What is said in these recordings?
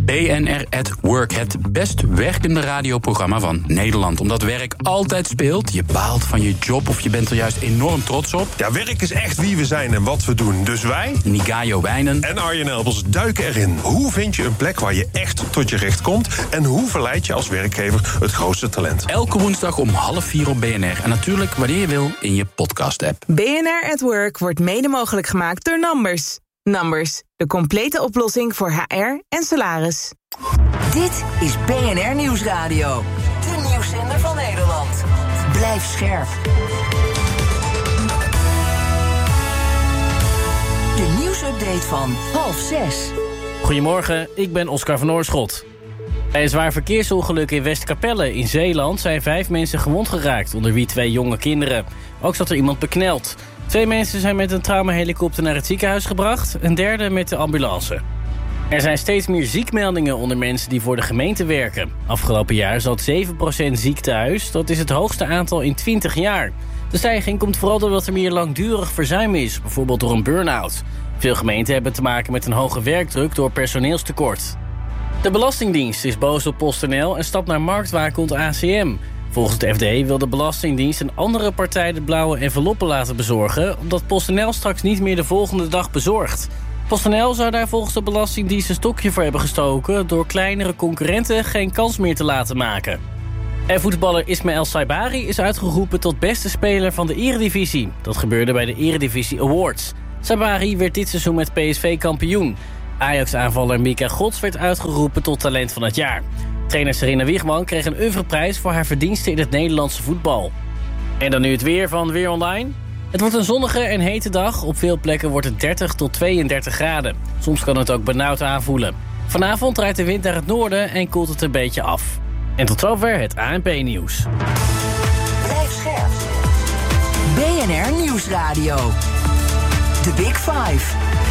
BNR at Work, het best werkende radioprogramma van Nederland. Omdat werk altijd speelt, je baalt van je job of je bent er juist enorm trots op. Ja, werk is echt wie we zijn en wat we doen. Dus wij, Nigayo Wijnen en Arjen Elbers duiken erin. Hoe vind je een plek waar je echt tot je recht komt? En hoe verleid je als werkgever het grootste talent? Elke woensdag om 3:30 op BNR. En natuurlijk wanneer je wil in je podcast-app. BNR at Work wordt mede mogelijk gemaakt door Numbers. Numbers, de complete oplossing voor HR en salaris. Dit is BNR Nieuwsradio. De nieuwszender van Nederland. Blijf scherp. De nieuwsupdate van 5:30. Goedemorgen, ik ben Oscar van Oorschot. Bij een zwaar verkeersongeluk in Westkapelle in Zeeland zijn 5 mensen gewond geraakt, onder wie 2 jonge kinderen. Ook zat er iemand bekneld. 2 mensen zijn met een traumahelikopter naar het ziekenhuis gebracht, een derde met de ambulance. Er zijn steeds meer ziekmeldingen onder mensen die voor de gemeente werken. Afgelopen jaar zat 7% ziek thuis, dat is het hoogste aantal in 20 jaar. De stijging komt vooral doordat er meer langdurig verzuim is, bijvoorbeeld door een burn-out. Veel gemeenten hebben te maken met een hoge werkdruk door personeelstekort. De Belastingdienst is boos op PostNL en stapt naar marktwaakhond ACM. Volgens het FD wil de Belastingdienst een andere partij de blauwe enveloppen laten bezorgen, omdat PostNL straks niet meer de volgende dag bezorgt. PostNL zou daar volgens de Belastingdienst een stokje voor hebben gestoken door kleinere concurrenten geen kans meer te laten maken. En voetballer Ismaël Saibari is uitgeroepen tot beste speler van de Eredivisie. Dat gebeurde bij de Eredivisie Awards. Saibari werd dit seizoen met PSV kampioen. Ajax-aanvaller Mika Gods werd uitgeroepen tot talent van het jaar. Trainer Serena Wiegman kreeg een oeuvreprijs voor haar verdiensten in het Nederlandse voetbal. En dan nu het weer van Weer Online. Het wordt een zonnige en hete dag. Op veel plekken wordt het 30 tot 32 graden. Soms kan het ook benauwd aanvoelen. Vanavond draait de wind naar het noorden en koelt het een beetje af. En tot zover het ANP-nieuws. Blijf scherp. BNR Nieuwsradio. The Big Five.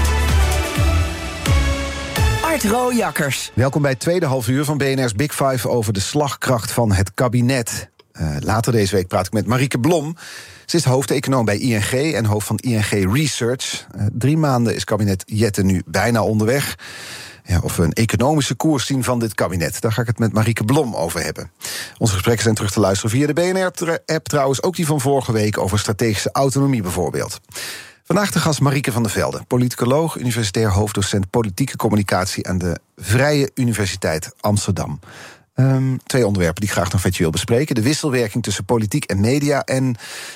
Art Rooijakkers. Welkom bij het tweede halfuur van BNR's Big Five over de slagkracht van het kabinet. Later deze week praat ik met Marieke Blom. Ze is hoofdeconoom bij ING en hoofd van ING Research. 3 maanden is kabinet Jette nu bijna onderweg. Ja, of we een economische koers zien van dit kabinet. Daar ga ik het met Marieke Blom over hebben. Onze gesprekken zijn terug te luisteren via de BNR-app trouwens. Ook die van vorige week over strategische autonomie bijvoorbeeld. Vandaag de gast Marieke van der Velde, politicoloog, universitair hoofddocent politieke communicatie aan de Vrije Universiteit Amsterdam. 2 onderwerpen die ik graag nog met je wil bespreken. De wisselwerking tussen politiek en media en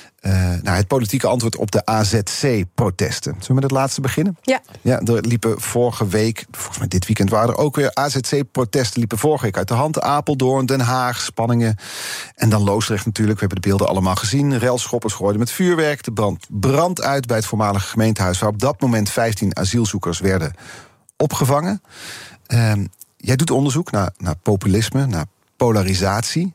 het politieke antwoord op de AZC-protesten. Zullen we met het laatste beginnen? Ja. Er liepen vorige week, volgens mij dit weekend waren er ook weer AZC-protesten, liepen vorige week uit de hand. Apeldoorn, Den Haag, spanningen. En dan Loosdrecht natuurlijk, we hebben de beelden allemaal gezien. Relschoppers gooiden met vuurwerk, de brand uit bij het voormalige gemeentehuis, waar op dat moment 15 asielzoekers werden opgevangen. Jij doet onderzoek naar populisme, naar polarisatie.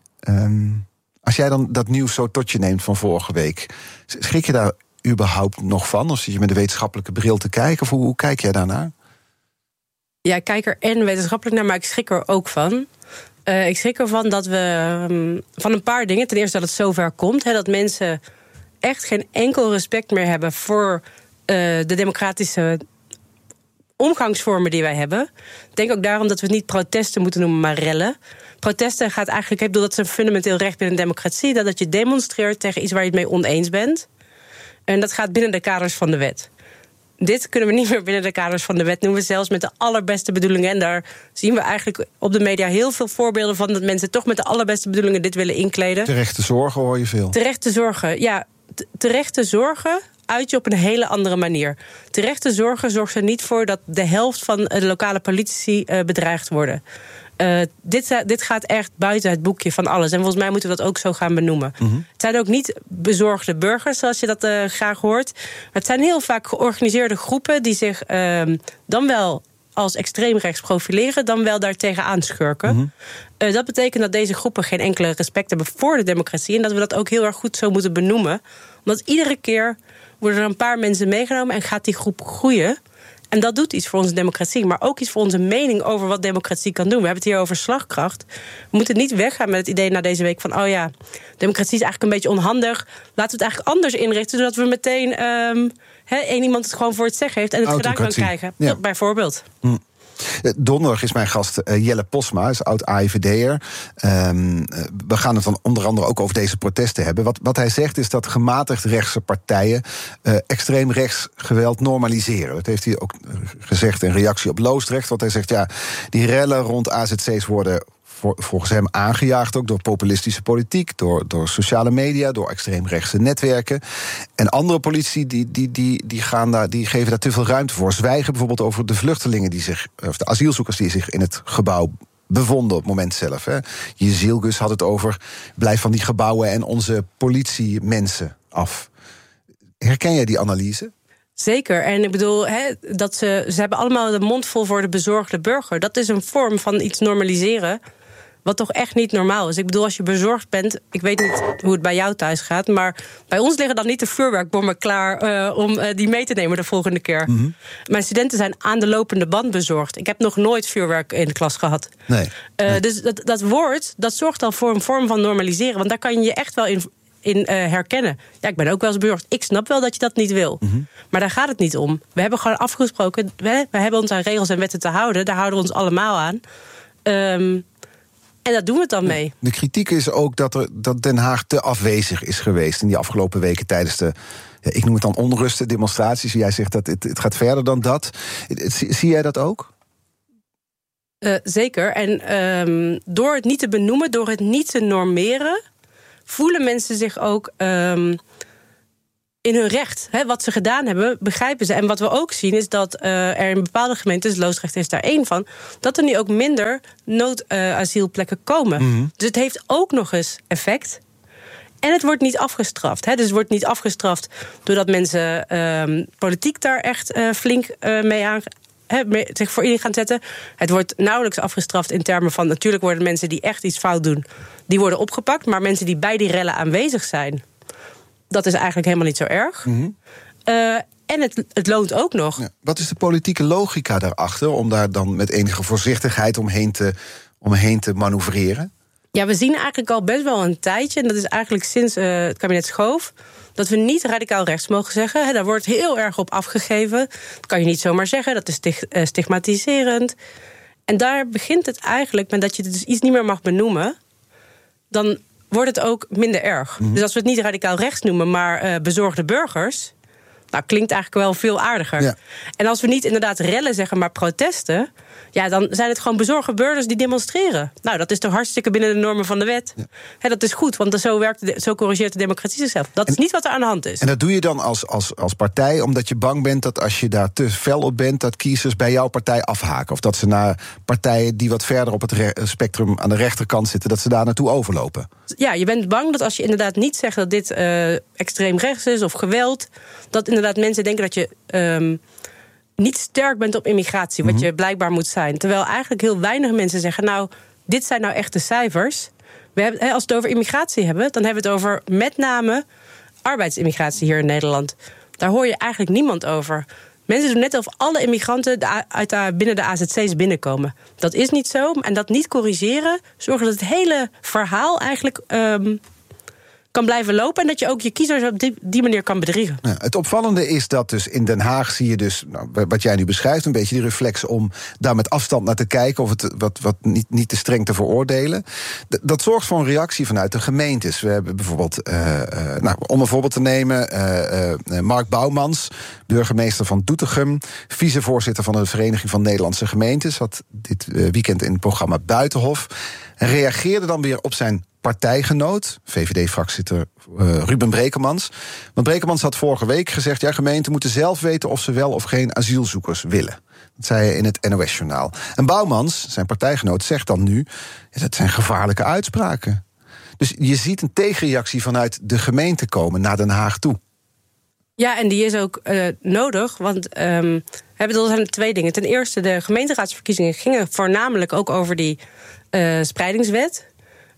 Als jij dan dat nieuws zo tot je neemt van vorige week, schrik je daar überhaupt nog van? Of zit je met een wetenschappelijke bril te kijken? Of hoe kijk jij daarnaar? Ja, ik kijk er en wetenschappelijk naar, maar ik schrik er ook van. Ik schrik ervan dat we van een paar dingen. Ten eerste dat het zover komt, dat mensen echt geen enkel respect meer hebben voor de democratische omgangsvormen die wij hebben. Ik denk ook daarom dat we het niet protesten moeten noemen, maar rellen. Protesten gaat eigenlijk, ik bedoel, dat is een fundamenteel recht binnen een democratie, dat je demonstreert tegen iets waar je het mee oneens bent. En dat gaat binnen de kaders van de wet. Dit kunnen we niet meer binnen de kaders van de wet noemen, zelfs met de allerbeste bedoelingen. En daar zien we eigenlijk op de media heel veel voorbeelden van, dat mensen toch met de allerbeste bedoelingen dit willen inkleden. Terechte zorgen hoor je veel. Terechte zorgen, ja. Terechte zorgen uit je op een hele andere manier. Terechte zorgen zorgt er niet voor dat de helft van de lokale politici bedreigd worden. Dit gaat echt buiten het boekje van alles. En volgens mij moeten we dat ook zo gaan benoemen. Mm-hmm. Het zijn ook niet bezorgde burgers, zoals je dat graag hoort. Maar het zijn heel vaak georganiseerde groepen die zich dan wel als extreemrechts profileren, dan wel daartegen aanschurken. Mm-hmm. Dat betekent dat deze groepen geen enkele respect hebben voor de democratie en dat we dat ook heel erg goed zo moeten benoemen. Omdat iedere keer worden er een paar mensen meegenomen en gaat die groep groeien. En dat doet iets voor onze democratie, maar ook iets voor onze mening over wat democratie kan doen. We hebben het hier over slagkracht. We moeten niet weggaan met het idee na deze week van, oh ja, democratie is eigenlijk een beetje onhandig. Laten we het eigenlijk anders inrichten, zodat we meteen één iemand het gewoon voor het zeggen heeft en het gedaan kan krijgen. Ja. Bijvoorbeeld. Donderdag is mijn gast Jelle Posma, is oud-AIVD'er. We gaan het dan onder andere ook over deze protesten hebben. Wat hij zegt is dat gematigd rechtse partijen extreem rechts geweld normaliseren. Dat heeft hij ook gezegd in reactie op Loosdrecht. Want hij zegt, die rellen rond AZC's worden volgens hem aangejaagd ook door populistische politiek, door sociale media, door extreemrechtse netwerken. En andere politici die geven daar te veel ruimte voor. Zwijgen bijvoorbeeld over de vluchtelingen of de asielzoekers die zich in het gebouw bevonden op het moment zelf. Hè. Jezilgus had het over, blijf van die gebouwen en onze politiemensen af. Herken jij die analyse? Zeker. En ik bedoel, dat ze hebben allemaal de mond vol voor de bezorgde burger. Dat is een vorm van iets normaliseren wat toch echt niet normaal is. Ik bedoel, als je bezorgd bent, ik weet niet hoe het bij jou thuis gaat, maar bij ons liggen dan niet de vuurwerkbommen klaar om die mee te nemen de volgende keer. Mm-hmm. Mijn studenten zijn aan de lopende band bezorgd. Ik heb nog nooit vuurwerk in de klas gehad. Nee. Dus dat woord, dat zorgt al voor een vorm van normaliseren, want daar kan je je echt wel in herkennen. Ja, ik ben ook wel eens bezorgd. Ik snap wel dat je dat niet wil. Mm-hmm. Maar daar gaat het niet om. We hebben gewoon afgesproken, we hebben ons aan regels en wetten te houden. Daar houden we ons allemaal aan. En daar doen we het dan mee. De kritiek is ook dat Den Haag te afwezig is geweest in die afgelopen weken tijdens de, ik noem het dan onrusten, demonstraties. Jij zegt dat het gaat verder dan dat. Zie jij dat ook? Zeker. En door het niet te benoemen, door het niet te normeren, voelen mensen zich ook in hun recht. Wat ze gedaan hebben, begrijpen ze. En wat we ook zien is dat er in bepaalde gemeentes, Loosdrecht is daar één van, dat er nu ook minder noodasielplekken komen. Mm-hmm. Dus het heeft ook nog eens effect. En het wordt niet afgestraft. Dus het wordt niet afgestraft doordat mensen politiek daar echt flink zich voor in gaan zetten. Het wordt nauwelijks afgestraft in termen van, natuurlijk worden mensen die echt iets fout doen, die worden opgepakt. Maar mensen die bij die rellen aanwezig zijn, dat is eigenlijk helemaal niet zo erg. Mm-hmm. En het loont ook nog. Ja. Wat is de politieke logica daarachter om daar dan met enige voorzichtigheid omheen te manoeuvreren? Ja, we zien eigenlijk al best wel een tijdje, en dat is eigenlijk sinds het kabinet Schoof, dat we niet radicaal rechts mogen zeggen. Daar wordt heel erg op afgegeven. Dat kan je niet zomaar zeggen, dat is stigmatiserend. En daar begint het eigenlijk met dat je dus iets niet meer mag benoemen, dan wordt het ook minder erg. Mm-hmm. Dus als we het niet radicaal rechts noemen, maar bezorgde burgers, nou, klinkt eigenlijk wel veel aardiger. Ja. En als we niet inderdaad rellen zeggen, maar protesten, ja, dan zijn het gewoon bezorgde burgers die demonstreren. Nou, dat is toch hartstikke binnen de normen van de wet. Ja. Dat is goed, want zo corrigeert de democratie zichzelf. Dat is niet wat er aan de hand is. En dat doe je dan als partij omdat je bang bent dat als je daar te fel op bent, dat kiezers bij jouw partij afhaken. Of dat ze naar partijen die wat verder op het spectrum aan de rechterkant zitten, dat ze daar naartoe overlopen. Ja, je bent bang dat als je inderdaad niet zegt dat dit extreem rechts is of geweld, dat inderdaad mensen denken dat je niet sterk bent op immigratie, wat je blijkbaar moet zijn. Terwijl eigenlijk heel weinig mensen zeggen, nou, dit zijn nou echt de cijfers. Als we het over immigratie hebben, dan hebben we het over met name arbeidsimmigratie hier in Nederland. Daar hoor je eigenlijk niemand over. Mensen doen net alsof alle immigranten binnen de AZC's binnenkomen. Dat is niet zo. En dat niet corrigeren zorgt dat het hele verhaal eigenlijk kan blijven lopen en dat je ook je kiezers op die manier kan bedriegen. Ja, het opvallende is dat dus in Den Haag zie je dus, wat jij nu beschrijft, een beetje die reflex om daar met afstand naar te kijken of het wat niet te streng te veroordelen. Dat zorgt voor een reactie vanuit de gemeentes. We hebben bijvoorbeeld, om een voorbeeld te nemen, Mark Bouwmans, burgemeester van Doetinchem, vicevoorzitter van de Vereniging van Nederlandse Gemeentes, had dit weekend in het programma Buitenhof en reageerde dan weer op zijn partijgenoot, VVD-fractievoorzitter Ruben Brekelmans. Want Brekelmans had vorige week gezegd, ja, gemeenten moeten zelf weten of ze wel of geen asielzoekers willen. Dat zei hij in het NOS-journaal. En Bouwmans, zijn partijgenoot, zegt dan nu, dat zijn gevaarlijke uitspraken. Dus je ziet een tegenreactie vanuit de gemeente komen naar Den Haag toe. Ja, en die is ook nodig, want er zijn twee dingen. Ten eerste, de gemeenteraadsverkiezingen gingen voornamelijk ook over die spreidingswet.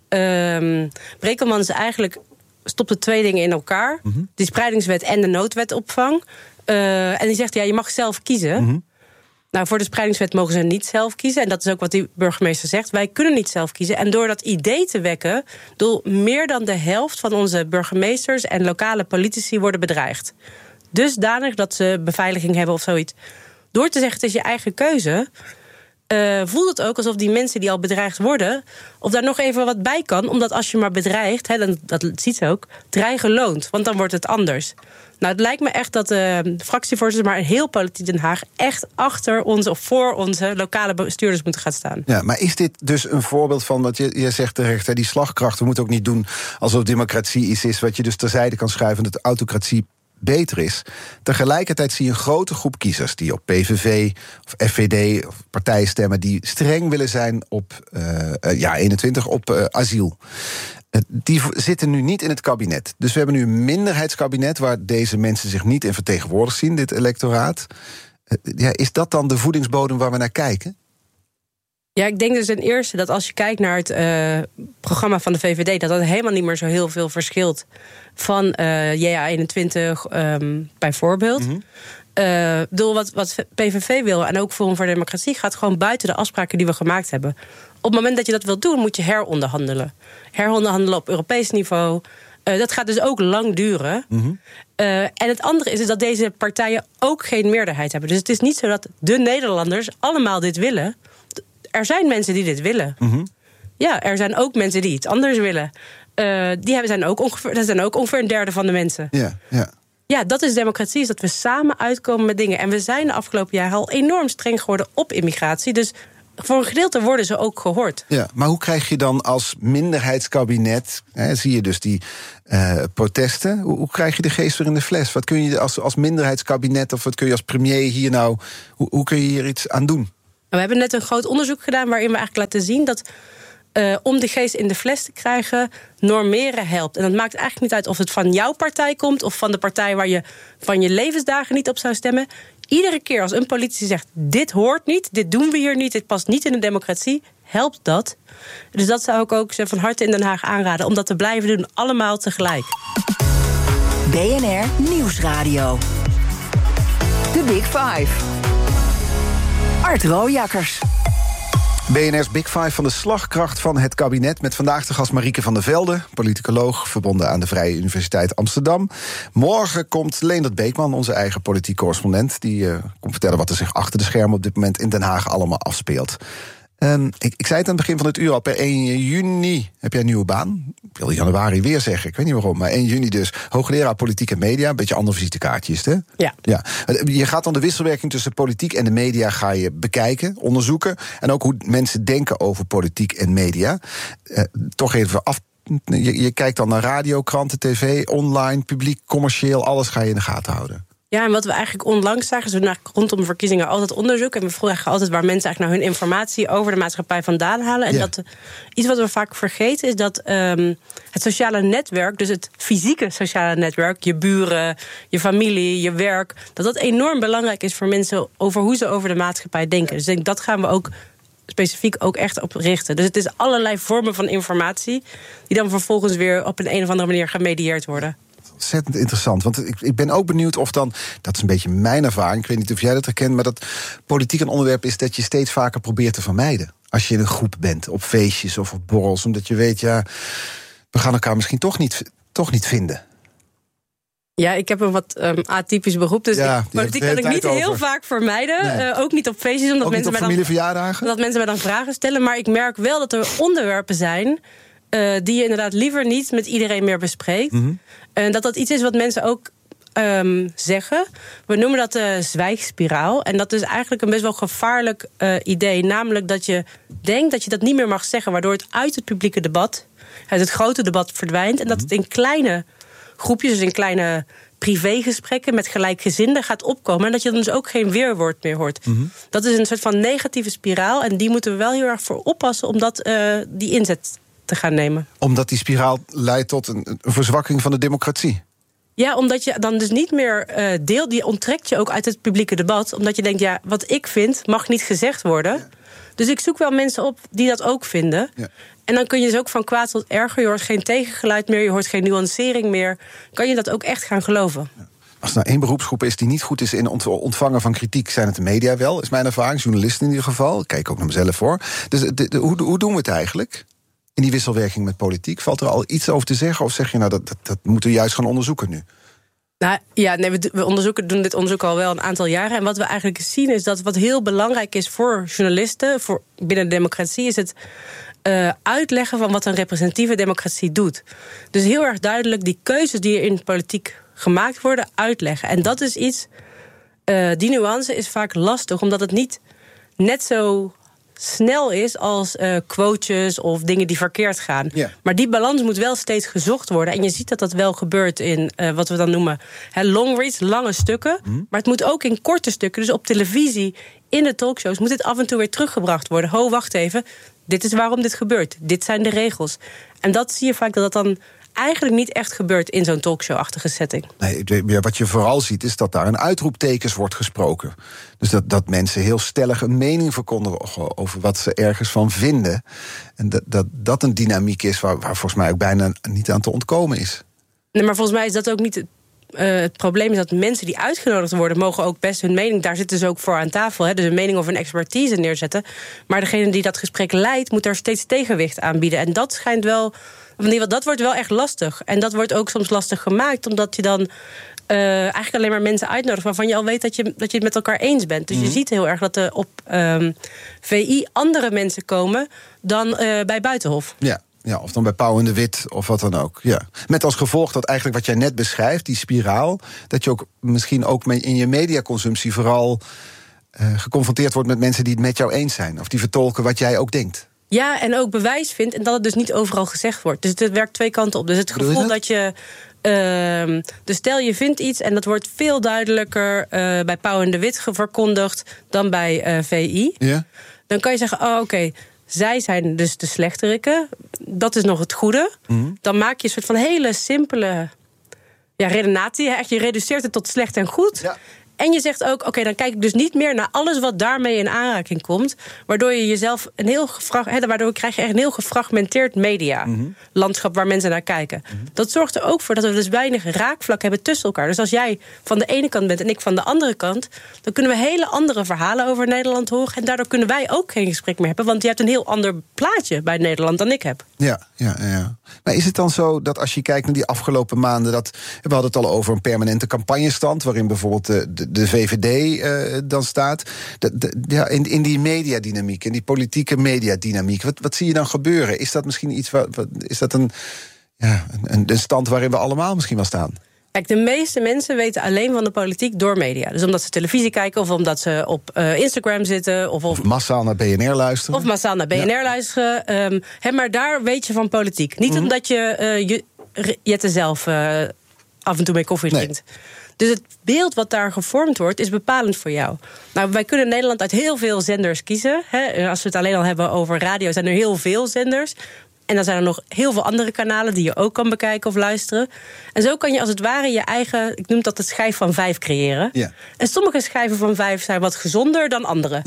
Brekelmans eigenlijk stopte twee dingen in elkaar. Mm-hmm. Die spreidingswet en de noodwetopvang. En die zegt, ja, je mag zelf kiezen. Mm-hmm. Nou, voor de spreidingswet mogen ze niet zelf kiezen. En dat is ook wat die burgemeester zegt. Wij kunnen niet zelf kiezen. En door dat idee te wekken, door meer dan de helft van onze burgemeesters en lokale politici worden bedreigd. Dusdanig dat ze beveiliging hebben of zoiets. Door te zeggen, het is je eigen keuze, voelt het ook alsof die mensen die al bedreigd worden, of daar nog even wat bij kan. Omdat als je maar bedreigt, dat ziet ze ook, dreigen loont. Want dan wordt het anders. Nou, het lijkt me echt dat de fractievoorzitters, maar heel politiek Den Haag, echt achter onze of voor onze lokale bestuurders moeten gaan staan. Ja, maar is dit dus een voorbeeld van wat je zegt terecht, hè, die slagkracht? We moeten ook niet doen alsof democratie iets is wat je dus terzijde kan schuiven, dat autocratie beter is. Tegelijkertijd zie je een grote groep kiezers die op PVV of FVD of partijen stemmen die streng willen zijn op 21 op asiel. Die zitten nu niet in het kabinet. Dus we hebben nu een minderheidskabinet waar deze mensen zich niet in vertegenwoordigd zien, dit electoraat. Is dat dan de voedingsbodem waar we naar kijken? Ja, ik denk dus ten eerste dat als je kijkt naar het programma van de VVD, dat helemaal niet meer zo heel veel verschilt van JA21 bijvoorbeeld. Wat PVV wil en ook Forum voor Democratie gaat gewoon buiten de afspraken die we gemaakt hebben. Op het moment dat je dat wilt doen, moet je heronderhandelen. Heronderhandelen op Europees niveau. Dat gaat dus ook lang duren. En het andere is dat deze partijen ook geen meerderheid hebben. Dus het is niet zo dat de Nederlanders allemaal dit willen. Er zijn mensen die dit willen. Ja, er zijn ook mensen die iets anders willen. Dat zijn ook ongeveer een derde van de mensen. Ja, dat is democratie, is dat we samen uitkomen met dingen. En we zijn de afgelopen jaren al enorm streng geworden op immigratie. Dus voor een gedeelte worden ze ook gehoord. Ja, maar hoe krijg je dan als minderheidskabinet, zie je dus die protesten, hoe krijg je de geest weer in de fles? Wat kun je als minderheidskabinet of wat kun je als premier hier nou, hoe kun je hier iets aan doen? We hebben net een groot onderzoek gedaan waarin we eigenlijk laten zien dat om de geest in de fles te krijgen, normeren helpt. En dat maakt eigenlijk niet uit of het van jouw partij komt of van de partij waar je van je levensdagen niet op zou stemmen. Iedere keer als een politici zegt, dit hoort niet, dit doen we hier niet, dit past niet in de democratie, helpt dat. Dus dat zou ik ook van harte in Den Haag aanraden, om dat te blijven doen, allemaal tegelijk. BNR Nieuwsradio. The Big Five. Art Rooijakkers. BNR's Big Five van de slagkracht van het kabinet. Met vandaag de gast Marieke van der Velde, politicoloog, verbonden aan de Vrije Universiteit Amsterdam. Morgen komt Leendert Beekman, onze eigen politiek correspondent. Die komt vertellen wat er zich achter de schermen op dit moment in Den Haag allemaal afspeelt. Ik zei het aan het begin van het uur al, per 1 juni heb jij een nieuwe baan. Ik wil januari weer zeggen, ik weet niet waarom, maar 1 juni dus. Hoogleraar politiek en media, een beetje een ander visitekaartje is het, hè? Ja. Je gaat dan de wisselwerking tussen politiek en de media ga je bekijken, onderzoeken. En ook hoe mensen denken over politiek en media. Toch even af. Je kijkt dan naar radio, kranten, tv, online, publiek, commercieel, alles ga je in de gaten houden. Ja, en wat we eigenlijk onlangs zagen, is we rondom de verkiezingen altijd onderzoek. En we vragen altijd waar mensen eigenlijk nou hun informatie over de maatschappij vandaan halen. En dat iets wat we vaak vergeten is dat het sociale netwerk, dus het fysieke sociale netwerk, je buren, je familie, je werk, dat enorm belangrijk is voor mensen over hoe ze over de maatschappij denken. Dus ik denk, dat gaan we ook specifiek ook echt op richten. Dus het is allerlei vormen van informatie die dan vervolgens weer op een of andere manier gemedieerd worden. Ontzettend interessant, want ik ben ook benieuwd of dan, dat is een beetje mijn ervaring, ik weet niet of jij dat herkent, maar dat politiek een onderwerp is dat je steeds vaker probeert te vermijden. Als je in een groep bent, op feestjes of op borrels, omdat je weet, we gaan elkaar misschien toch niet vinden. Ja, ik heb een wat atypisch beroep, dus politiek kan ik niet heel vaak vermijden. Nee. Ook niet op feestjes, omdat ook mensen niet op familieverjaardagen? Dat mensen mij dan vragen stellen, maar ik merk wel dat er onderwerpen zijn die je inderdaad liever niet met iedereen meer bespreekt. En dat iets is wat mensen ook zeggen. We noemen dat de zwijgspiraal. En dat is eigenlijk een best wel gevaarlijk idee. Namelijk dat je denkt dat je dat niet meer mag zeggen, waardoor het uit het publieke debat, uit het grote debat verdwijnt. En dat het in kleine groepjes, dus in kleine privégesprekken met gelijkgezinden gaat opkomen. En dat je dan dus ook geen weerwoord meer hoort. Dat is een soort van negatieve spiraal. En die moeten we wel heel erg voor oppassen om die inzet te gaan nemen. Omdat die spiraal leidt tot een verzwakking van de democratie? Ja, omdat je dan dus niet meer deelt, die onttrekt je ook uit het publieke debat. Omdat je denkt, wat ik vind mag niet gezegd worden. Ja. Dus ik zoek wel mensen op die dat ook vinden. Ja. En dan kun je dus ook van kwaad tot erger. Je hoort geen tegengeluid meer, je hoort geen nuancering meer. Kan je dat ook echt gaan geloven? Ja. Als er nou één beroepsgroep is die niet goed is in ontvangen van kritiek, zijn het de media wel, is mijn ervaring. Journalisten in ieder geval. Ik kijk ook naar mezelf voor. Dus hoe doen we het eigenlijk? In die wisselwerking met politiek, valt er al iets over te zeggen? Of zeg je, dat moeten we juist gaan onderzoeken nu? Nou ja, nee, we doen dit onderzoek al wel een aantal jaren. En wat we eigenlijk zien is dat wat heel belangrijk is voor journalisten, voor binnen de democratie, is het uitleggen van wat een representatieve democratie doet. Dus heel erg duidelijk die keuzes die er in de politiek gemaakt worden, uitleggen. En dat is iets, die nuance is vaak lastig, omdat het niet net zo snel is als quotejes of dingen die verkeerd gaan. Yeah. Maar die balans moet wel steeds gezocht worden. En je ziet dat dat wel gebeurt in wat we dan noemen long reads, lange stukken. Maar het moet ook in korte stukken. Dus op televisie, in de talkshows, moet dit af en toe weer teruggebracht worden. Ho, wacht even, dit is waarom dit gebeurt. Dit zijn de regels. En dat zie je vaak dat dan eigenlijk niet echt gebeurt in zo'n talkshow-achtige setting. Nee, wat je vooral ziet is dat daar een uitroeptekens wordt gesproken. Dus dat mensen heel stellig een mening verkondigen over wat ze ergens van vinden. En dat een dynamiek is waar volgens mij ook bijna niet aan te ontkomen is. Nee, maar volgens mij is dat ook niet het probleem, is dat mensen die uitgenodigd worden mogen ook best hun mening, daar zitten ze ook voor aan tafel, dus een mening of een expertise neerzetten. Maar degene die dat gesprek leidt, moet daar steeds tegenwicht aan bieden. En dat schijnt wel, dat wordt wel echt lastig. En dat wordt ook soms lastig gemaakt, omdat je dan eigenlijk alleen maar mensen uitnodigt waarvan je al weet dat je het met elkaar eens bent. Dus je ziet heel erg dat er op VI andere mensen komen dan bij Buitenhof. Ja, of dan bij Pauw en de Wit of wat dan ook. Ja. Met als gevolg dat eigenlijk wat jij net beschrijft, die spiraal, dat je ook misschien ook in je mediaconsumptie vooral geconfronteerd wordt met mensen die het met jou eens zijn. Of die vertolken wat jij ook denkt. Ja, en ook bewijs vindt en dat het dus niet overal gezegd wordt. Dus het werkt twee kanten op. Dus het gevoel dat je dus stel je vindt iets en dat wordt veel duidelijker bij Pauw en de Wit verkondigd dan bij VI. Ja. Dan kan je zeggen, oké, zij zijn dus de slechterikken. Dat is nog het goede. Dan maak je een soort van hele simpele redenatie. Je reduceert het tot slecht en goed. Ja. En je zegt ook, oké, dan kijk ik dus niet meer naar alles wat daarmee in aanraking komt. Waardoor je jezelf waardoor krijg je echt een heel gefragmenteerd medialandschap waar mensen naar kijken. Dat zorgt er ook voor dat we dus weinig raakvlak hebben tussen elkaar. Dus als jij van de ene kant bent en ik van de andere kant, dan kunnen we hele andere verhalen over Nederland horen. En daardoor kunnen wij ook geen gesprek meer hebben. Want je hebt een heel ander plaatje bij Nederland dan ik heb. Ja. Maar is het dan zo dat als je kijkt naar die afgelopen maanden, we hadden het al over een permanente campagnestand, waarin bijvoorbeeld de VVD dan staat. In die mediadynamiek, in die politieke mediadynamiek, wat zie je dan gebeuren? Is dat misschien iets, is dat een stand waarin we allemaal misschien wel staan? Kijk, de meeste mensen weten alleen van de politiek door media. Dus omdat ze televisie kijken of omdat ze op Instagram zitten. Of massaal naar BNR luisteren. Luisteren. Maar daar weet je van politiek. Niet omdat je Jette zelf af en toe mee koffie drinkt. Dus het beeld wat daar gevormd wordt, is bepalend voor jou. Nou, wij kunnen in Nederland uit heel veel zenders kiezen. Als we het alleen al hebben over radio, zijn er heel veel zenders. En dan zijn er nog heel veel andere kanalen die je ook kan bekijken of luisteren. En zo kan je als het ware je eigen, ik noem dat de schijf van 5 creëren. Ja. En sommige schijven van 5 zijn wat gezonder dan andere.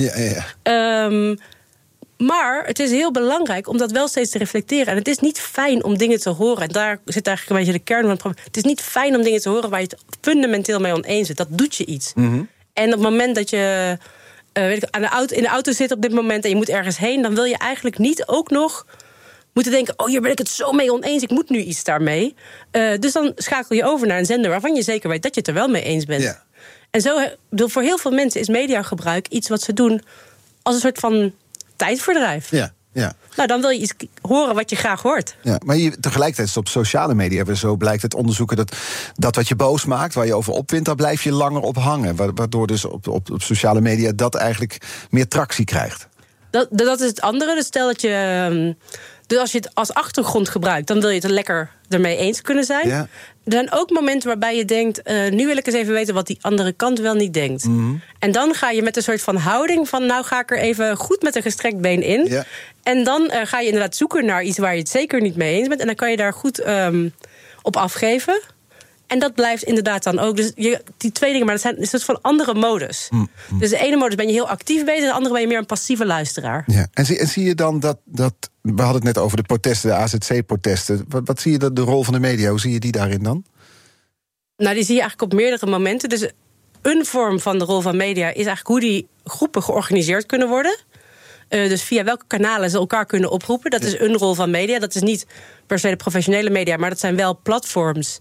Maar het is heel belangrijk om dat wel steeds te reflecteren. En het is niet fijn om dingen te horen. En daar zit eigenlijk een beetje de kern van het probleem. Het is niet fijn om dingen te horen waar je het fundamenteel mee oneens bent. Dat doet je iets. En op het moment dat je in de auto zit op dit moment en je moet ergens heen, dan wil je eigenlijk niet ook nog moeten denken, hier ben ik het zo mee oneens, ik moet nu iets daarmee. Dus dan schakel je over naar een zender waarvan je zeker weet dat je het er wel mee eens bent. Ja. En zo, voor heel veel mensen is mediagebruik iets wat ze doen als een soort van tijdverdrijf. Ja. Nou, dan wil je iets horen wat je graag hoort. Ja, maar tegelijkertijd is het op sociale media, zo blijkt het onderzoeken, dat wat je boos maakt, waar je over opwint, daar blijf je langer op hangen. Waardoor dus op sociale media dat eigenlijk meer tractie krijgt. Dat is het andere. Dus stel dat je dus als je het als achtergrond gebruikt, dan wil je het lekker ermee eens kunnen zijn. Ja. Er zijn ook momenten waarbij je denkt, nu wil ik eens even weten wat die andere kant wel niet denkt. En dan ga je met een soort van houding van, nou ga ik er even goed met een gestrekt been in. Ja. En dan ga je inderdaad zoeken naar iets waar je het zeker niet mee eens bent. En dan kan je daar goed op afgeven. En dat blijft inderdaad dan ook. Dus die twee dingen, maar dat zijn een soort van andere modus. Dus de ene modus ben je heel actief bezig, de andere ben je meer een passieve luisteraar. Ja. En zie je dan dat we hadden het net over de protesten, de AZC-protesten. Wat zie je de rol van de media? Hoe zie je die daarin dan? Nou, die zie je eigenlijk op meerdere momenten. Dus een vorm van de rol van media is eigenlijk hoe die groepen georganiseerd kunnen worden. Dus via welke kanalen ze elkaar kunnen oproepen. Dat is een rol van media. Dat is niet per se de professionele media, maar dat zijn wel platforms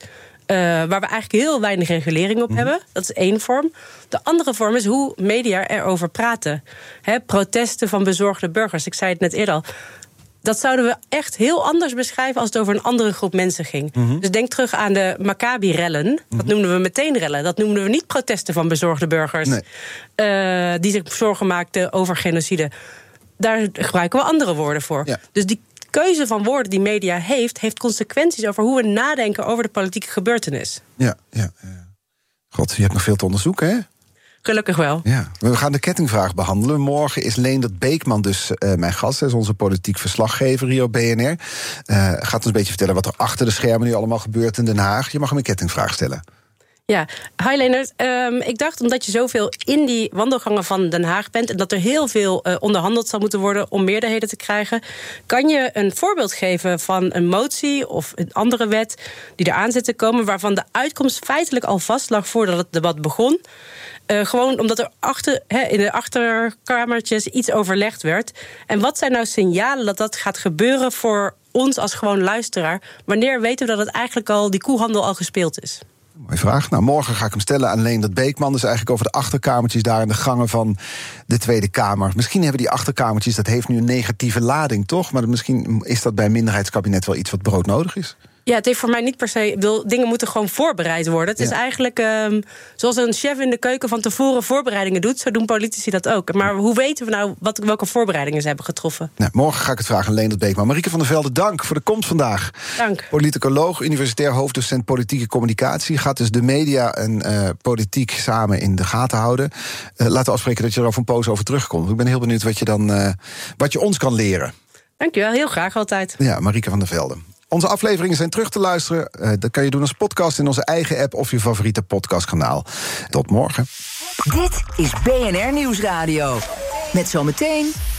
waar we eigenlijk heel weinig regulering op hebben. Dat is één vorm. De andere vorm is hoe media erover praten. Protesten van bezorgde burgers. Ik zei het net eerder al. Dat zouden we echt heel anders beschrijven als het over een andere groep mensen ging. Dus denk terug aan de Maccabi-rellen. Dat noemden we meteen rellen. Dat noemden we niet protesten van bezorgde burgers. Nee. Die zich zorgen maakten over genocide. Daar gebruiken we andere woorden voor. Ja. Dus die keuze van woorden die media heeft consequenties over hoe we nadenken over de politieke gebeurtenis. Ja. God, je hebt nog veel te onderzoeken, hè? Gelukkig wel. Ja. We gaan de kettingvraag behandelen. Morgen is Leendert Beekman dus mijn gast. Hij is onze politiek verslaggever hier op BNR. Gaat ons een beetje vertellen wat er achter de schermen nu allemaal gebeurt in Den Haag. Je mag hem een kettingvraag stellen. Ja, hi Leendert. Ik dacht, omdat je zoveel in die wandelgangen van Den Haag bent en dat er heel veel onderhandeld zal moeten worden om meerderheden te krijgen, kan je een voorbeeld geven van een motie of een andere wet die eraan zit te komen, waarvan de uitkomst feitelijk al vast lag voordat het debat begon? Gewoon omdat er in de achterkamertjes iets overlegd werd. En wat zijn nou signalen dat gaat gebeuren voor ons als gewoon luisteraar? Wanneer weten we dat het eigenlijk al die koehandel al gespeeld is? Mooie vraag. Nou, morgen ga ik hem stellen aan Leendert Beekman. Dus eigenlijk over de achterkamertjes daar in de gangen van de Tweede Kamer. Misschien hebben die achterkamertjes, dat heeft nu een negatieve lading, toch? Maar misschien is dat bij een minderheidskabinet wel iets wat broodnodig is. Ja, het heeft voor mij niet per se. Dingen moeten gewoon voorbereid worden. Het is eigenlijk zoals een chef in de keuken van tevoren voorbereidingen doet. Zo doen politici dat ook. Maar hoe weten we nou welke voorbereidingen ze hebben getroffen? Nou, morgen ga ik het vragen aan Leendert Beekman. Marieke van der Velde, dank voor de komst vandaag. Dank. Politicoloog, universitair hoofddocent politieke communicatie. Gaat dus de media en politiek samen in de gaten houden. Laten we afspreken dat je er over een poos over terugkomt. Ik ben heel benieuwd wat je ons kan leren. Dankjewel, heel graag altijd. Ja, Marieke van der Velde. Onze afleveringen zijn terug te luisteren. Dat kan je doen als podcast in onze eigen app of je favoriete podcastkanaal. Tot morgen. Dit is BNR Nieuwsradio. Met zometeen